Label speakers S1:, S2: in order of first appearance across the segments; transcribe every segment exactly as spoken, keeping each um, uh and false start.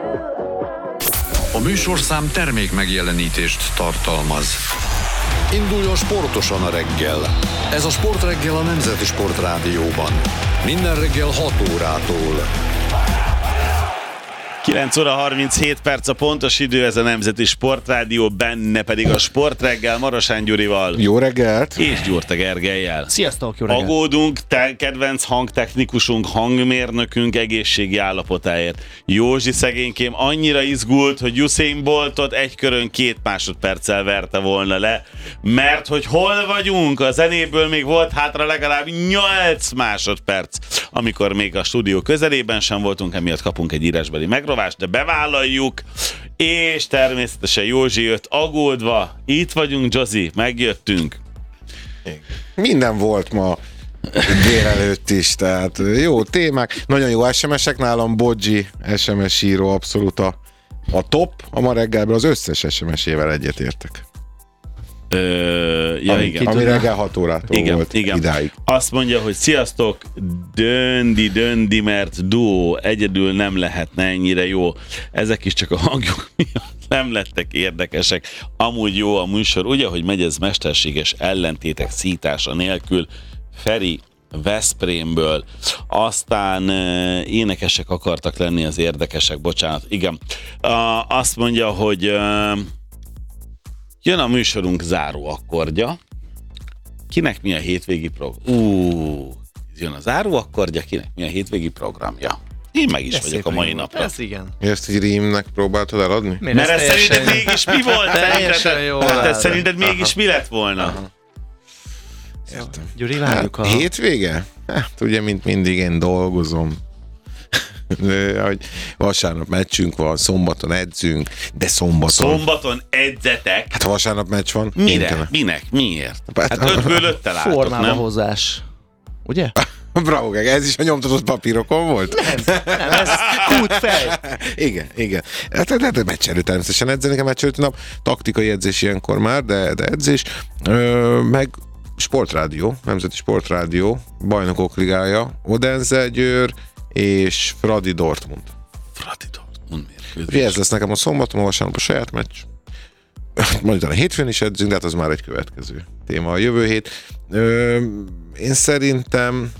S1: A műsorszám termék megjelenítést tartalmaz. Induljon sportosan a reggel. Ez a Sportreggel a Nemzeti Sportrádióban. Minden reggel hat órától.
S2: kilenc óra harminchét perc a pontos idő, ez a Nemzeti Sportrádió, benne pedig a Sportreggel Marosán Gyurival.
S3: Jó reggelt!
S2: És Gyurta Gergellyel.
S4: Sziasztok, jó reggelt!
S2: Aggódunk te kedvenc hangtechnikusunk, hangmérnökünk egészségi állapotáért. Józsi szegénykém annyira izgult, hogy Usain Boltot egy körön két másodperccel verte volna le, mert hogy hol vagyunk? A zenéből még volt hátra legalább nyolc másodperc, amikor még a stúdió közelében sem voltunk, emiatt kapunk egy írásbeli megrovást, de bevállaljuk, és természetesen Józsi jött aggódva. Itt vagyunk, Jozi, megjöttünk.
S3: Minden volt ma délelőtt is, tehát jó témák, nagyon jó es em es-ek, nálam Bodzsi es em es író abszolút a, a top, a ma reggelből az összes es em es-ével egyetértek.
S2: Ö, ja,
S3: ami,
S2: igen.
S3: ami reggel hat órától
S2: igen,
S3: volt
S2: igen.
S3: idáig.
S2: Azt mondja, hogy sziasztok, döndi, döndi, mert duó egyedül nem lehetne ennyire jó. Ezek is csak a hangjuk miatt nem lettek érdekesek. Amúgy jó a műsor, ugye, hogy megy ez mesterséges ellentétek szítása nélkül. Feri Veszprémből. Aztán uh, énekesek akartak lenni az érdekesek, bocsánat. Igen. Uh, azt mondja, hogy uh, jön a műsorunk záró akkordja. Kinek mi a hétvégi program? Ú, jön a záró akkordja, kinek mi a hétvégi programja? Én meg is
S4: Ez
S2: vagyok a mai napra.
S4: Ez igen.
S3: Ezt egy rímnek próbáltad eladni?
S4: Miért?
S2: Mert ez
S4: teljesen
S2: szerinted mégis mi volt?
S4: Teljesen jó.
S2: Szerinted, szerinted mégis mi lett volna?
S3: Aha. Értem.
S4: Gyuri, várjuk
S3: Hát,
S4: a...
S3: hétvége? Hát ugye, mint mindig, én dolgozom. Hogy vasárnap meccsünk van, szombaton edzünk, de szombaton...
S2: Szombaton edzetek.
S3: Hát ha vasárnap meccs van,
S2: Mire?
S3: Intene.
S2: Minek? Miért?
S3: Hát-
S2: Hát ötből öttel álltok,
S4: Formába
S2: nem?
S4: hozás. Ugye?
S3: Bravo, Geg, ez is a nyomtatott papírokon volt?
S4: Nem, nem, ez kútfej.
S3: Igen, igen. Hát, hát, hát meccs előtt természetesen edzeni, a meccs előtti nap, taktikai edzés ilyenkor már, de, de edzés. Ö, meg Sportrádió, Nemzeti Sportrádió, Bajnokok Ligája, Odense Győr és Fradi Dortmund.
S2: Fradi Dortmund mérkőzés.
S3: Ugye ez lesz nekem a szombaton, a vasárnap a saját meccs. Majd a hétfőn is edzünk, de hát az már egy következő téma a jövő hét. Ö, én szerintem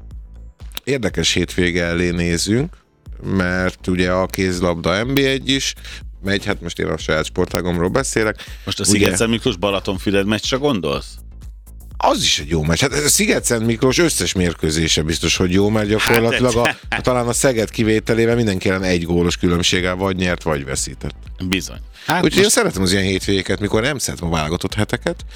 S3: érdekes hétvége elé nézünk, mert ugye a kézilabda en bé egy is megy, hát most én a saját sportágomról beszélek.
S2: Most a
S3: Ugye-
S2: Sziget-Szent Miklós Balatonfüred meccsre gondolsz?
S3: Az is egy jó meccs. Hát a Sziget-Szent Miklós összes mérkőzése biztos, hogy jó, mert gyakorlatilag a, a, talán a Szeged kivételével mindenki ellen egy gólos különbséggel vagy nyert, vagy veszített.
S2: Bizony.
S3: Hát úgyhogy most... én szeretem az ilyen hétvégéket, mikor nem szeretem a válogatott heteket,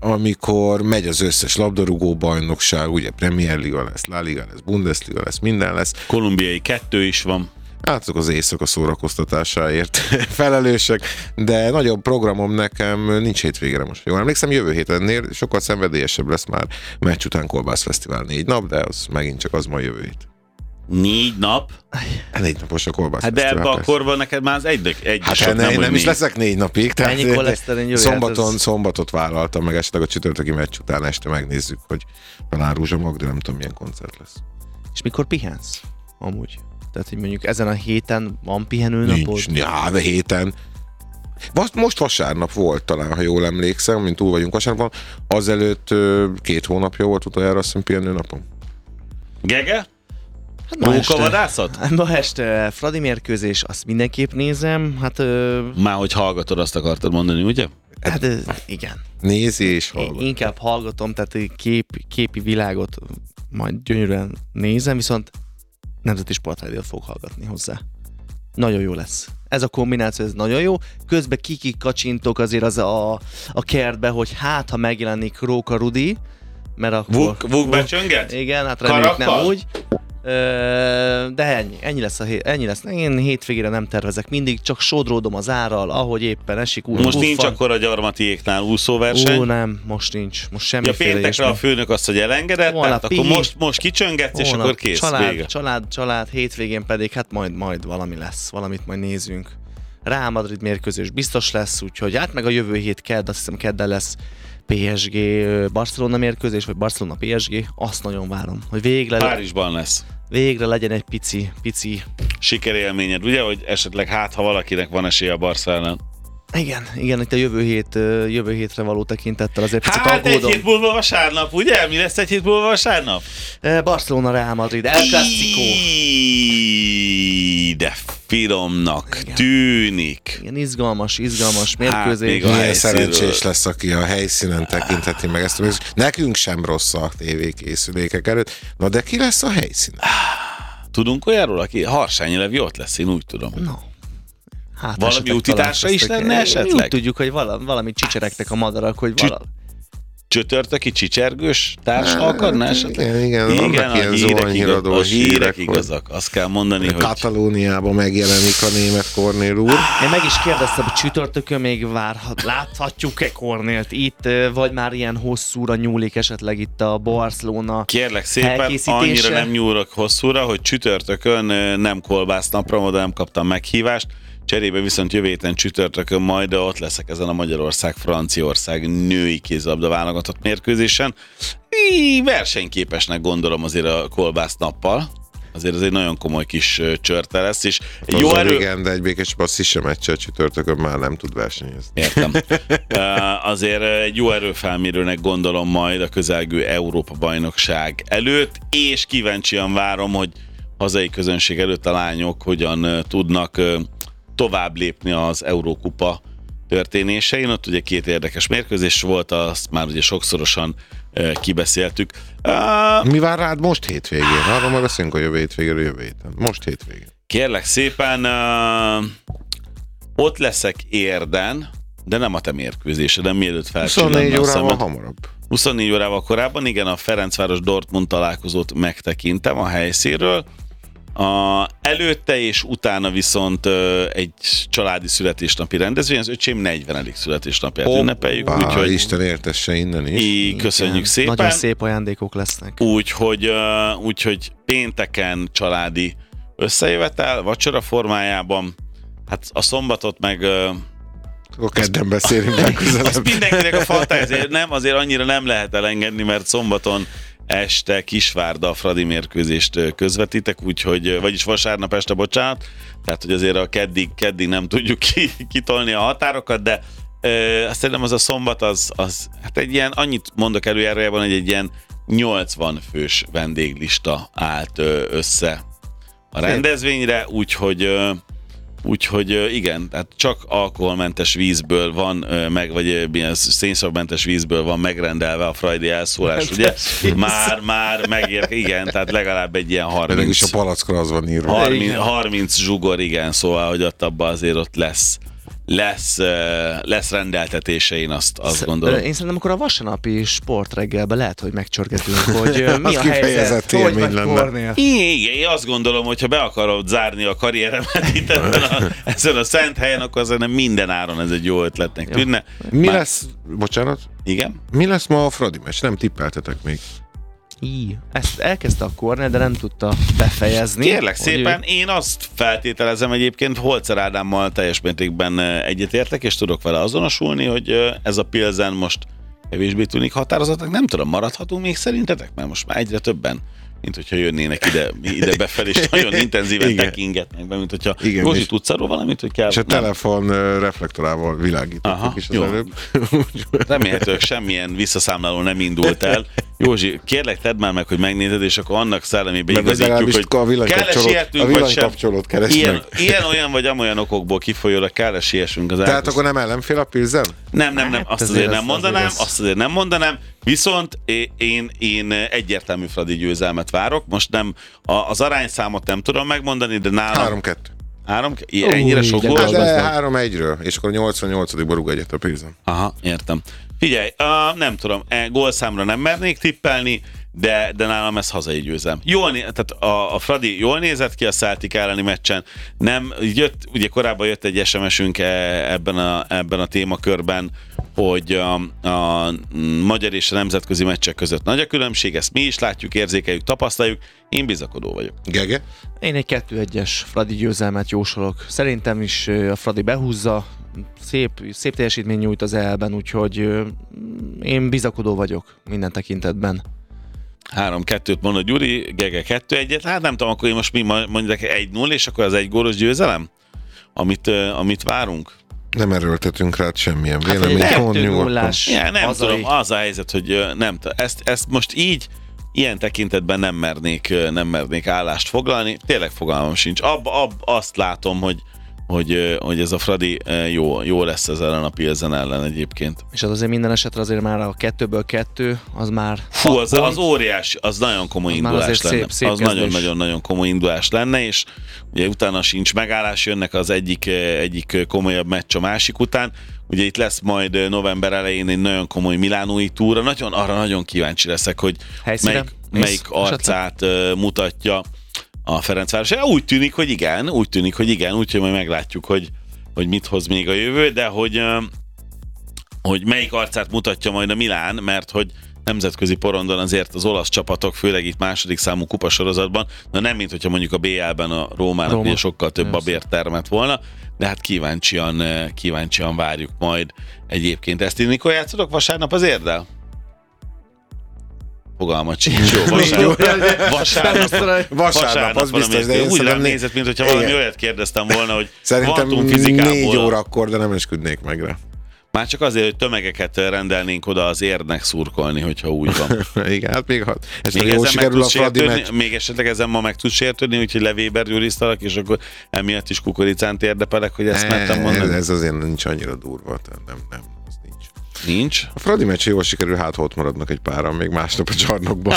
S3: amikor megy az összes labdarúgó bajnokság, ugye Premier Liga lesz, La Liga lesz, Bundesliga lesz, minden lesz.
S2: Kolumbiai kettő is van.
S3: Hát azok az éjszaka szórakoztatásáért felelősek, de nagyobb programom nekem nincs hétvégére most. Jól emlékszem, jövő hétennél sokkal szenvedélyesebb lesz már meccs után Kolbász Fesztivál négy nap, de az megint csak az ma jövő hét.
S2: Négy nap?
S3: Négy napos a Kolbász
S2: Hát de
S3: Fesztivál.
S2: ebben a
S3: persze.
S2: korban neked már az egy, egy
S3: Hát
S2: sok,
S3: nem,
S2: nem,
S3: nem, nem
S2: hogy
S3: is
S2: négy.
S3: leszek négy napig. Tehát
S4: Ennyi koleszterin, Gyuri,
S3: szombaton,
S4: hát ez-
S3: szombatot vállaltam, meg esetleg a csütörtöki meccs után este megnézzük, hogy talán Rúzsa Magda, nem tudom milyen koncert lesz.
S4: És mikor pihensz? Amúgy. Tehát, hogy mondjuk ezen a héten van pihenőnapod?
S3: Nincs, já, de héten. Most, most vasárnap volt talán, ha jól emlékszem, mint túl vagyunk vasárnapon. Azelőtt ö, két hónapja volt utoljára, azt hiszem, pihenő napom.
S2: Gege?
S4: Hát ma este,
S2: Mókavadászat?
S4: ma este Fradi mérkőzés, azt mindenképp nézem. Hát, ö,
S2: Már hogy hallgatod, azt akartad mondani, ugye?
S4: hát ö, igen.
S3: Nézi és
S4: Én
S3: hallgat.
S4: inkább hallgatom, tehát kép, képi világot majd gyönyörűen nézem, viszont Nemzeti Sportrádiót fog hallgatni hozzá. Nagyon jó lesz. Ez a kombináció, ez nagyon jó. Közben kiki kacsintok azért az a, a kertbe, hogy hát, ha megjelenik Róka Rudi, mert akkor...
S2: Vuk, vuk becsönget?
S4: Igen, hát reméljük nem
S2: Karakkal?
S4: úgy. Ö, de ennyi, ennyi lesz a hét, ennyi lesz. Én hétvégére nem tervezek mindig, csak sodródom az árral, ahogy éppen esik. Úgy
S2: Most nincs
S4: buffan.
S2: akkor a Gyarmatiéknál úszóverseny?
S4: Ó, nem, most nincs. Most
S2: Ja,
S4: semmiféle
S2: péntekre a főnök azt, hogy elengedett,
S4: Holnap
S2: tehát akkor
S4: pihi.
S2: most, most kicsöngetsz, és
S4: Holnap
S2: akkor kész,
S4: család,
S2: vége.
S4: Család, család, hétvégén pedig hát majd, majd valami lesz, valamit majd nézünk. Real Madrid mérkőzés biztos lesz, úgyhogy hát meg a jövő hét kedd, azt hiszem kedden lesz pé es gé Barcelona mérkőzés, vagy Barcelona pé es gé, azt nagyon várom, hogy végre,
S2: Párizsban lesz.
S4: végre legyen egy pici, pici...
S2: Sikerélményed, ugye, hogy esetleg hát, ha valakinek van esélye a Barca ellen.
S4: Igen, igen, itt a jövő, hét, jövő hétre való tekintettel azért picit
S2: Hát
S4: aggódom.
S2: egy hét múlva vasárnap, ugye? Mi lesz egy hét múlva vasárnap?
S4: Barcelona Real Madrid, El Clásico.
S2: De finomnak
S4: Igen.
S2: tűnik.
S4: Igen, izgalmas, izgalmas
S2: Hát,
S4: mérkőzés.
S2: még a
S3: Milyen
S2: helyszínről.
S3: szerencsés lesz, aki a helyszínen tekintheti meg ezt. Nekünk sem rossz a tévékészülékek előtt. Na de ki lesz a helyszínen?
S2: Tudunk olyanról, aki Harsányi Levi ott lesz, én úgy tudom.
S4: No. Hát
S2: Valami
S4: esetleg
S2: útitársa is
S4: találkoztak.
S2: lenne
S4: Mi
S2: esetleg?
S4: Úgy tudjuk, hogy valami, valami csicseregtek a madarak, hogy
S2: Csü-
S4: valami.
S2: Csütörtöki csicsergős társ akarna esetleg?
S3: Igen, igen,
S2: Igen,
S3: vannak
S2: a
S3: ilyen
S2: hírek, igaz, a
S3: zuhanyhíradós
S2: hírek
S3: hírek, hogy
S2: igazak. Azt kell mondani, hogy
S3: Katalóniában megjelenik a német Kornél úr.
S4: Én meg is kérdeztem, hogy csütörtökön még várhat, láthatjuk-e Kornélt itt, vagy már ilyen hosszúra nyúlik esetleg itt a Barcelona.
S2: kérlek szépen,
S4: elkészítése.
S2: annyira nem nyúlok hosszúra, hogy csütörtökön ö, nem kolbásznapra, oda nem kaptam meghívást, cserébe viszont jövő héten csütörtökön majd ott leszek ezen a Magyarország-Franciaország női kézilabda válogatott mérkőzésen. Í, versenyképesnek gondolom azért a kolbásznappal. Azért ez egy nagyon komoly kis ö, csörte lesz, és egy jó
S3: Az
S2: erő...
S3: Igen, de egy békés passzi meccsel csütörtökön már nem tud versenyezni.
S2: Értem. Uh, azért egy jó erőfelmérőnek gondolom majd a közelgő Európa-bajnokság előtt, és kíváncsian várom, hogy hazai közönség előtt a lányok hogyan uh, tudnak uh, tovább lépni az Eurókupa történésein. Ott ugye két érdekes mérkőzés volt, azt már ugye sokszorosan uh, kibeszéltük. Uh,
S3: Mi vár rád most hétvégén? Arra meg azt mondjuk, hogy jövő hétvégén, jövő héten. Most hétvégén.
S2: Kérlek szépen, uh, ott leszek Érden, de nem a te mérkőzéseden, mielőtt felcsillanna
S3: huszonnégy
S2: a
S3: órával
S2: szemed.
S3: hamarabb.
S2: huszonnégy órával korábban, igen, a Ferencváros-Dortmund találkozót megtekintem a helyszínről. A, előtte és utána viszont ö, egy családi születésnapi rendezvény, az öcsém negyvenedik születésnapját
S3: Hoppá,
S2: ünnepeljük, úgyhogy
S3: Isten értesse innen is.
S2: így köszönjük
S4: Igen,
S2: szépen.
S4: Nagyon szép ajándékok lesznek.
S2: Úgyhogy, ö, úgyhogy pénteken családi összejövetel, vacsora formájában, hát a szombatot meg... Ö,
S3: Akkor kedden beszélünk legközelebb.
S2: azt mindenkinek a fantáziája, nem, azért annyira nem lehet elengedni, mert szombaton este Kisvárda Fradi mérkőzést közvetítek, úgyhogy, vagyis vasárnap este, bocsánat, tehát hogy azért a keddig, keddig nem tudjuk ki, kitolni a határokat, de ö, azt szerintem az a szombat az, az, hát egy ilyen, annyit mondok előjárójában, hogy egy ilyen nyolcvan fős vendéglista állt ö, össze a rendezvényre, úgyhogy ö, Úgyhogy igen, tehát csak alkoholmentes vízből van meg, vagy milyen szénszavmentes vízből van megrendelve a frajdi elszólás, ugye? Már, már megér, igen, tehát legalább egy ilyen
S3: Ennek is a
S2: harminc,
S3: palackra az van írva.
S2: harminc, harminc zsugor, igen, szóval, hogy ott abban azért ott lesz, lesz, lesz rendeltetése, én azt, azt gondolom.
S4: Én szerintem akkor a vasárnapi sportreggelben lehet, hogy megcsörgetünk, hogy mi
S3: Az
S4: a
S3: kifejezett
S4: helyzet, hogy
S3: élmény
S4: vagy
S3: lenne.
S4: Kornél.
S2: Igen, én azt gondolom, hogy ha be akarod zárni a karrieremet itt ezen a, ezen a szent helyen, akkor azért minden áron ez egy jó ötletnek tűnne.
S3: Mi
S2: Már-
S3: lesz, bocsánat,
S2: Igen?
S3: mi lesz ma a Fradi meccs? Nem tippeltetek még.
S4: Í, ezt elkezdte a Kornél, de nem tudta befejezni.
S2: Kérlek
S4: hogy
S2: szépen, én azt feltételezem egyébként, Holzer Ádámmal teljes mértékben egyetértek, és tudok vele azonosulni, hogy ez a Pilsen most kevésbé tűnik határozatnak. Nem tudom, maradhatunk még szerintetek? Mert most már egyre többen, mint hogyha jönnének ide, ide befelé, és nagyon intenzíven
S3: Igen.
S2: tekingetnek be, mint hogyha
S3: Igen,
S2: Józsi,
S3: és-
S2: tudsz arról valamit, hogy kell?
S3: És a
S2: Nem.
S3: telefon ö, reflektorával
S2: Aha,
S3: világítottuk is az
S2: jó.
S3: előbb.
S2: Remélhetőleg semmilyen visszaszámláló nem indult el. Józsi, kérlek, tedd már meg, hogy megnézed, és akkor annak szellemébe
S3: Mert
S2: igazítjuk,
S3: legalábbis
S2: hogy
S3: a villánykapcsolót, a
S2: sietünk, vagy sem.
S3: villánykapcsolót keresd
S2: Ilyen,
S3: meg.
S2: ilyen, olyan vagy amolyan okokból kifolyólag kell siessünk az
S3: Tehát
S2: áldozat.
S3: akkor nem ellenfél a Pilsen?
S2: Nem, nem, nem, azt
S4: azért
S2: azért
S4: az-
S2: nem mondanám,
S4: azért az-
S2: azt azért nem mondanám, viszont é- én, én egyértelmű Fradi győzelmet várok. Most nem, a, az arányszámot nem tudom megmondani, de nálam...
S3: három-kettő.
S2: Három? Ilyen, ennyire
S4: Ú,
S2: sok
S4: de
S2: volt?
S3: Hát
S4: az
S3: de
S4: nem.
S3: három egyről, és akkor nyolcvannyolcadikban rúg egyet a Pilsen.
S2: Aha, értem. Figyelj, uh, nem tudom, e, gólszámra nem mernék tippelni, de, de nálam ez hazai győzelem. Jól né- tehát a, a Fradi jól nézett ki a Celtic elleni meccsen, nem, jött, ugye korábban jött egy es em es-ünk ebben a, ebben a témakörben, hogy a, a magyar és a nemzetközi meccsek között nagy a különbség, ezt mi is látjuk, érzékeljük, tapasztaljuk, én bizakodó vagyok.
S3: Gege?
S4: Én egy kettő egyes Fradi győzelmet jósolok. Szerintem is a Fradi behúzza, szép, szép teljesítmény nyújt az é el-ben, úgyhogy én bizakodó vagyok minden tekintetben.
S2: három kettőt mondod Gyuri, Gege kettő egyet, hát nem tudom, akkor én most mi mondjuk egy null, és akkor az egy gólos győzelem, amit, amit várunk?
S3: Nem erőltetünk rá semmilyen
S4: Hát
S3: véleményt,
S4: egy
S3: mond nyugodtan.
S2: Ja, nem
S4: hazai.
S2: tudom, az a helyzet, hogy nem tudom, ezt, ezt most így, ilyen tekintetben nem mernék, nem mernék állást foglalni, tényleg fogalmam sincs. Ab, ab, azt látom, hogy, hogy, hogy ez a Fradi jó, jó lesz ez ellen a Pilsen ellen egyébként.
S4: És az azért minden esetre azért már a kettőből kettő, az már...
S2: Fú, az, az óriás, az nagyon komoly
S4: Az
S2: indulás lenne.
S4: szép, szép
S2: az nagyon-nagyon-nagyon komoly indulás lenne, és ugye utána sincs megállás, jönnek az egyik, egyik komolyabb meccs a másik után. Ugye itt lesz majd november elején egy nagyon komoly milánói túra, nagyon, arra nagyon kíváncsi leszek, hogy melyik, melyik arcát uh, mutatja a Ferencváros. Úgy tűnik, hogy igen, úgy tűnik, hogy igen, úgyhogy majd meglátjuk, hogy, hogy mit hoz még a jövő, de hogy, uh, hogy melyik arcát mutatja majd a Milán, mert hogy nemzetközi porondon azért az olasz csapatok, főleg itt második számú kupasorozatban, na nem mint hogyha mondjuk a bé el-ben a Rómának Róma. sokkal több babért termett volna, de hát kíváncsian, kíváncsian várjuk majd egyébként ezt. Én mikor játszodok vasárnap az Érddel? Fogalmat sincs. Jó, vasárnap. Vasárnap,
S3: vasárnap az biztos, de én
S2: úgy rám
S3: né...
S2: nézett, mint hogyha valami igen. olyat kérdeztem volna, hogy
S3: szerintem négy órakor, de nem esküdnék meg rá.
S2: Már csak azért, hogy tömegeket rendelnénk oda az Érdnek szurkolni, hogyha úgy van.
S3: Igen, hát még ha
S2: még jól sikerül a Fradi meccs. Még esetleg ezen ma meg tudsz sértődni, úgyhogy Levéber gyurisztalak, és akkor emiatt is kukoricán térdepelek, hogy ezt mertem mondani.
S3: Ez, ez azért nincs annyira durva, nem, nem, az nincs.
S2: Nincs?
S3: A Fradi meccs jól sikerül, hát ott maradnak egy páran még másnap a csarnokban.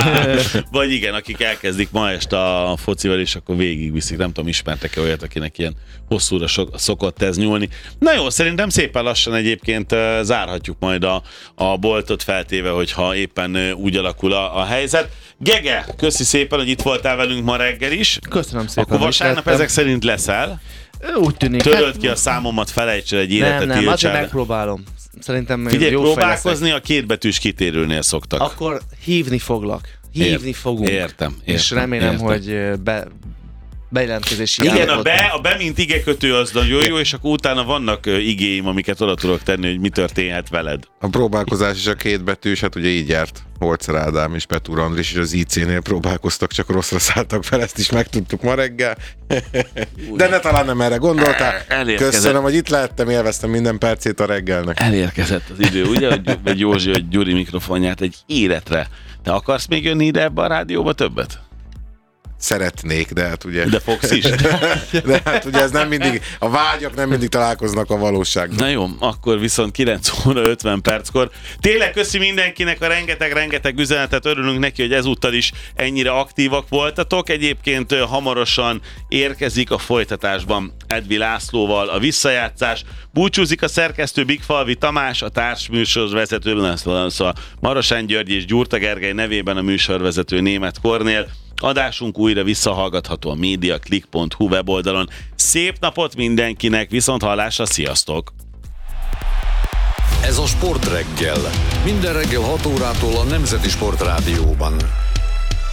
S2: Vagy igen, akik elkezdik ma este a focival, és akkor végigviszik. Nem tudom, ismertek-e olyat, akinek ilyen hosszúra so- szokott ez nyúlni. Na jó, szerintem szépen lassan egyébként uh, zárhatjuk majd a, a boltot, feltéve, hogyha éppen uh, úgy alakul a, a helyzet. Gege, köszi szépen, hogy itt voltál velünk ma reggel is.
S4: Köszönöm szépen.
S2: Akkor vasárnap ezek szerint leszel.
S4: Úgy tűnik.
S2: Töröld hát... ki a számomat, felejtsd el egy életet.
S4: Nem, nem, azért megpróbálom. Szerintem
S2: figyelj,
S4: jó
S2: próbálkozni a kétbetűs kitérőnél szoktak.
S4: Akkor hívni foglak. Hívni Ért, fogunk.
S2: Értem, értem.
S4: És remélem,
S2: értem.
S4: hogy be, bejelentkezési
S2: igen, a be, a be, mint igekötő az nagyon jó, és akkor utána vannak igéim, amiket oda tudok tenni, hogy mi történhet veled.
S3: A próbálkozás is a két betűs, hát ugye így járt Holzer Ádám és Petúr Andris, és az í cé-nél próbálkoztak, csak rosszra szálltak fel, ezt is megtudtuk ma reggel. De ne talán nem erre gondoltál.
S2: Elérkezett.
S3: Köszönöm, hogy itt lehettem, élveztem minden percét a reggelnek.
S2: Elérkezett az idő, ugye, hogy Józsi, hogy Gyuri mikrofonját egy életre. Te akarsz még jönni ide ebbe a rádióba többet?
S3: Szeretnék, de hát ugye...
S2: De fogsz is.
S3: De hát ugye ez nem mindig, a vágyak nem mindig találkoznak a valóságban.
S2: Na jó, akkor viszont kilenc óra ötven perckor. Tényleg köszi mindenkinek a rengeteg-rengeteg üzenetet, örülünk neki, hogy ezúttal is ennyire aktívak voltatok. Egyébként hamarosan érkezik a folytatásban Edvi Lászlóval a visszajátszás. Búcsúzik a szerkesztő Bigfalvi Tamás, a társműsorvezető szóval Marosán György és Gyurta Gergely nevében a műsorvezető Németh Kornél. Adásunk újra visszahallgatható a mediaclick pont hu weboldalon. Szép napot mindenkinek, viszont hallásra, sziasztok!
S1: Ez a Sportreggel. Minden reggel hat órától a Nemzeti Sport Rádióban.